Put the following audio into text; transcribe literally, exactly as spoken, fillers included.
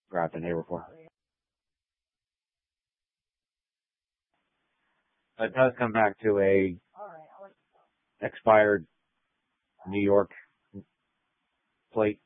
grabbed the neighbor for. It does come back to a expired New York plate